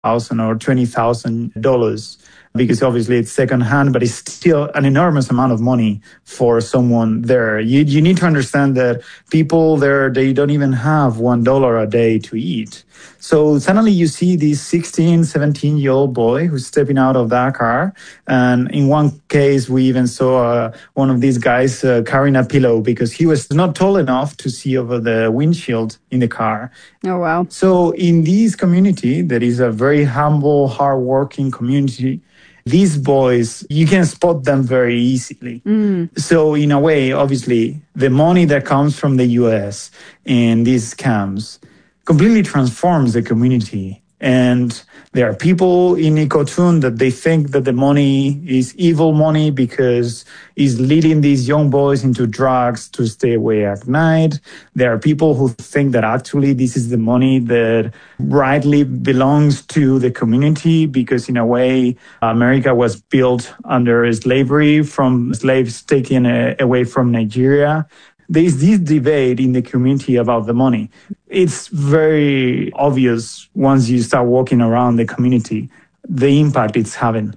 or $20,000 because obviously it's secondhand, but it's still an enormous amount of money for someone there. You need to understand that people there, they don't even have $1 a day to eat. So suddenly you see this 16, 17-year-old boy who's stepping out of that car. And in one case, we even saw one of these guys carrying a pillow because he was not tall enough to see over the windshield in the car. Oh, wow. So in this community, that is a very humble, hardworking community, these boys, you can spot them very easily. So in a way, obviously, the money that comes from the US in these camps completely transforms the community. And there are people in Ikotun that they think that the money is evil money because it's leading these young boys into drugs to stay away at night. There are people who think that actually this is the money that rightly belongs to the community because in a way America was built under slavery from slaves taken away from Nigeria. There's this debate in the community about the money. It's very obvious once you start walking around the community, the impact it's having.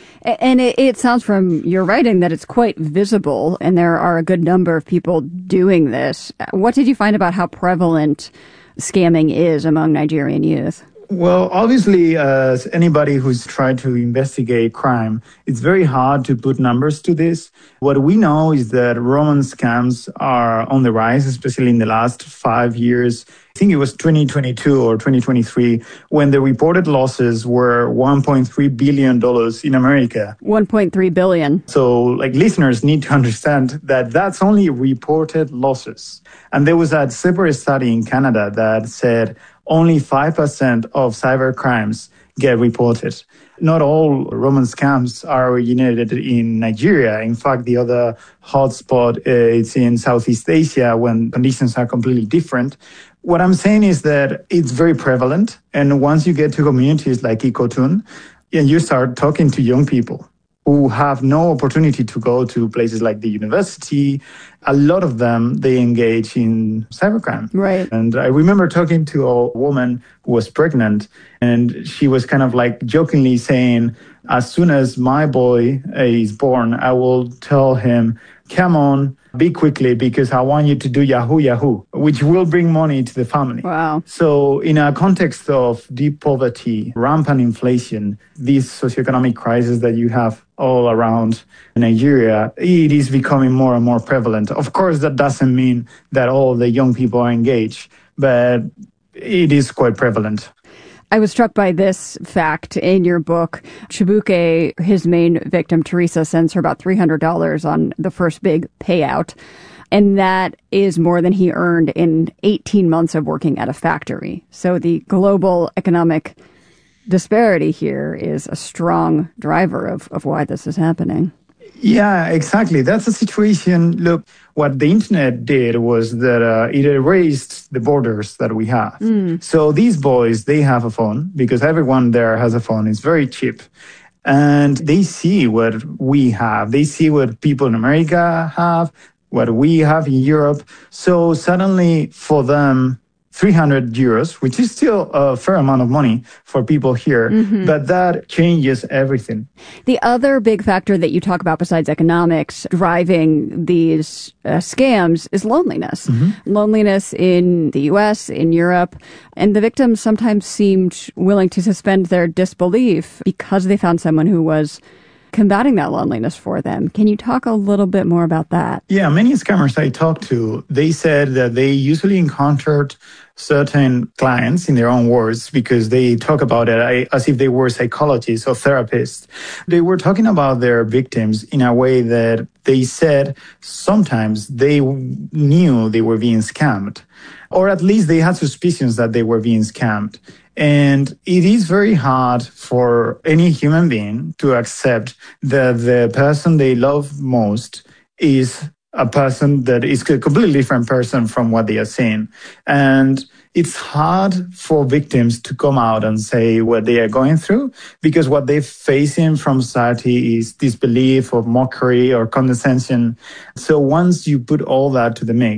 And it sounds from your writing that it's quite visible, and there are a good number of people doing this. What did you find about how prevalent scamming is among Nigerian youth? Well, obviously, as anybody who's tried to investigate crime, it's very hard to put numbers to this. What we know is that Roman scams are on the rise, especially in the last 5 years. I think it was 2022 or 2023 when the reported losses were $1.3 billion in America. 1.3 billion. So listeners need to understand that that's only reported losses. And there was a separate study in Canada that said only 5% of cyber crimes get reported. Not all Roman scams are originated in Nigeria. In fact, the other hotspot is in Southeast Asia when conditions are completely different. What I'm saying is that it's very prevalent. And once you get to communities like Ikotun, and you start talking to young people who have no opportunity to go to places like the university, a lot of them, they engage in cybercrime. Right. And I remember talking to a woman who was pregnant, and she was kind of jokingly saying, as soon as my boy is born, I will tell him, come on, be quickly because I want you to do Yahoo, which will bring money to the family. Wow. So in a context of deep poverty, rampant inflation, this socioeconomic crisis that you have all around Nigeria, it is becoming more and more prevalent. Of course, that doesn't mean that all the young people are engaged, but it is quite prevalent. I was struck by this fact in your book. Chibuke, his main victim, Teresa, sends her about $300 on the first big payout. And that is more than he earned in 18 months of working at a factory. So the global economic disparity here is a strong driver of why this is happening. Yeah, exactly. That's a situation. Look, what the internet did was that it erased the borders that we have. So these boys, they have a phone because everyone there has a phone. It's very cheap. And they see what we have. They see what people in America have, what we have in Europe. So suddenly for them, 300 euros, which is still a fair amount of money for people here, but that changes everything. The other big factor that you talk about besides economics driving these scams is loneliness. Loneliness in the US, in Europe, and the victims sometimes seemed willing to suspend their disbelief because they found someone who was combating that loneliness for them. Can you talk a little bit more about that? Yeah, many scammers I talked to, they said that they usually encountered certain clients in their own words because they talk about it as if they were psychologists or therapists. They were talking about their victims in a way that they said sometimes they knew they were being scammed, or at least they had suspicions that they were being scammed. And it is very hard for any human being to accept that the person they love most is a person that is a completely different person from what they are seeing. And it's hard for victims to come out and say what they are going through because what they're facing from society is disbelief or mockery or condescension. So once you put all that to the mix,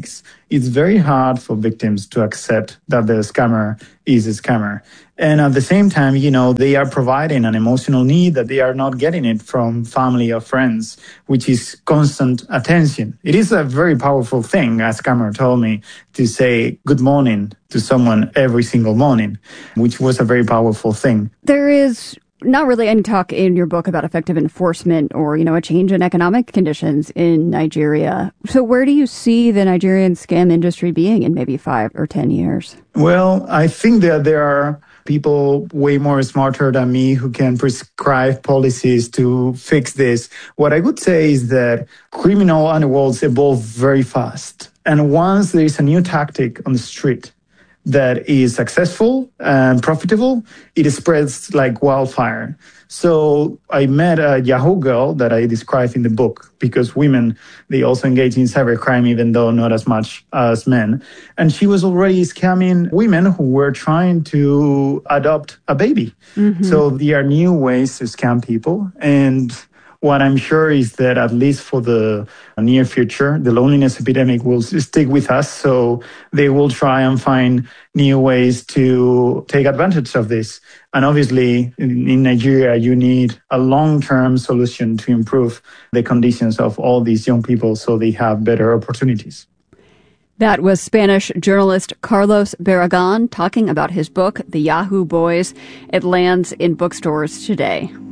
it's very hard for victims to accept that the scammer is a scammer. And at the same time, they are providing an emotional need that they are not getting it from family or friends, which is constant attention. It is a very powerful thing, a scammer told me, to say good morning to someone every single morning, which was a very powerful thing. There is not really any talk in your book about effective enforcement or, a change in economic conditions in Nigeria. So where do you see the Nigerian scam industry being in maybe 5 or 10 years? Well, I think that there are people way more smarter than me who can prescribe policies to fix this. What I would say is that criminal underworlds evolve very fast. And once there is a new tactic on the street that is successful and profitable, it spreads like wildfire. So I met a Yahoo girl that I described in the book, because women, they also engage in cybercrime, even though not as much as men. And she was already scamming women who were trying to adopt a baby. Mm-hmm. So there are new ways to scam people. And what I'm sure is that at least for the near future, the loneliness epidemic will stick with us. So they will try and find new ways to take advantage of this. And obviously, in Nigeria, you need a long-term solution to improve the conditions of all these young people so they have better opportunities. That was Spanish journalist Carlos Barragan talking about his book, The Yahoo Boys. It lands in bookstores today.